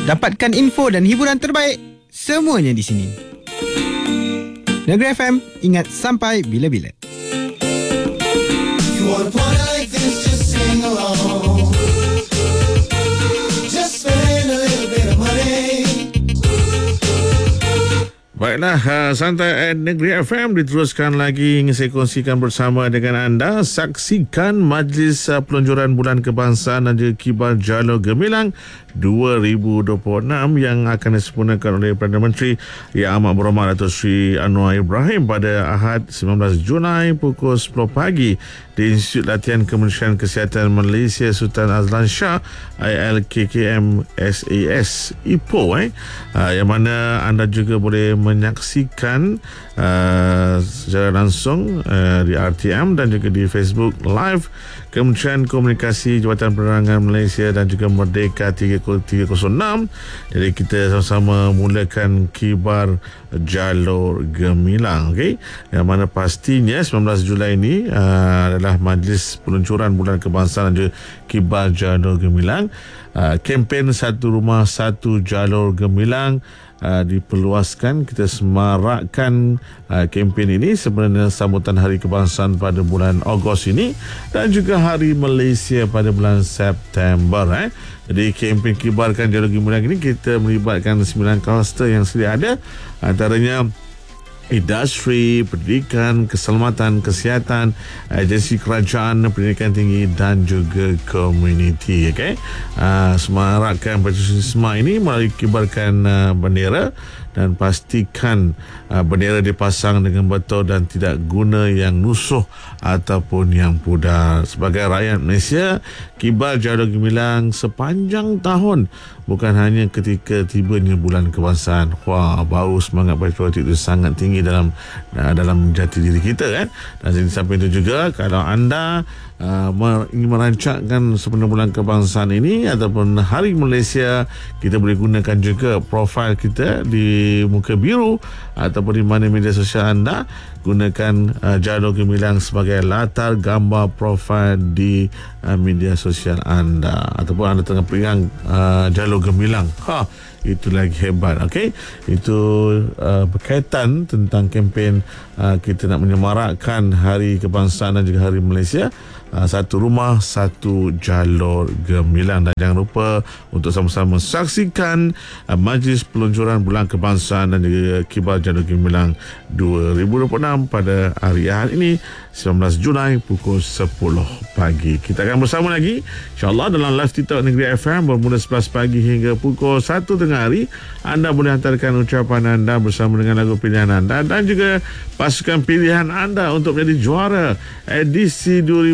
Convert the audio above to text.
Dapatkan info dan hiburan terbaik semuanya di sini. Negeri FM, ingat sampai bila-bila. You wanna party like this, just sing along. Just spend a little bit of money. Baiklah, Santai Negeri FM diteruskan lagi. Ingin saya kongsikan bersama dengan anda. Saksikan Majlis Peluncuran Bulan Kebangsaan dan juga Kibar Jalur Gemilang 2026 yang akan disempurnakan oleh Perdana Menteri Yang Amat Berhormat Datuk Seri Anwar Ibrahim pada Ahad 19 Julai pukul 10 pagi di Institut Latihan Kementerian Kesihatan Malaysia Sultan Azlan Shah ILKKM SAS Ipoh yang mana anda juga boleh menyaksikan secara langsung di RTM dan juga di Facebook Live Kementerian Komunikasi Jabatan Penerangan Malaysia dan juga Merdeka 306. Jadi kita sama-sama mulakan Kibar Jalur Gemilang, okey, yang mana pastinya 19 Julai ini adalah Majlis Peluncuran Bulan Kebangsaan dan juga Kibar Jalur Gemilang. Kempen Satu Rumah Satu Jalur Gemilang diperluaskan. Kita semarakkan kempen ini sebenarnya sambutan Hari Kebangsaan pada bulan Ogos ini dan juga Hari Malaysia pada bulan September. Jadi kempen Kibarkan Jalur Gemilang ini kita melibatkan 9 kluster yang sedia ada, antaranya industri, pendidikan, keselamatan, kesihatan, agensi kerajaan, pendidikan tinggi dan juga komuniti. Okay? Semarakkan patriotisme ini melalui kibarkan bendera dan pastikan bendera dipasang dengan betul dan tidak guna yang nusuh ataupun yang pudar. Sebagai rakyat Malaysia, Kibar Jalur Gemilang sepanjang tahun, bukan hanya ketika tibanya bulan kebangsaan. Wah, bau semangat patriotik itu sangat tinggi dalam jati diri kita kan. Dan di samping itu juga, kalau anda ingin merancangkan sepenuh bulan kebangsaan ini ataupun Hari Malaysia, kita boleh gunakan juga profil kita di muka biru ataupun di mana media sosial anda. Gunakan Jalur Gemilang sebagai latar gambar profil di media sosial anda, ataupun anda tengah pegang Jalur Gemilang. Itu lagi hebat. Okey, itu berkaitan tentang kempen kita nak menyemarakkan Hari Kebangsaan dan juga Hari Malaysia. Satu rumah, satu jalur gemilang. Dan jangan lupa untuk sama-sama saksikan Majlis Peluncuran Bulan Kebangsaan dan juga Kibar Jalur Gemilang 2026 pada hari Ahad ini 19 Julai pukul 10 pagi. Kita akan bersama lagi insyaAllah dalam live TikTok Negeri FM bermula 11 pagi hingga pukul 1 tengah hari. Anda boleh hantarkan ucapan anda bersama dengan lagu pilihan anda dan juga pasukan pilihan anda untuk menjadi juara edisi 2000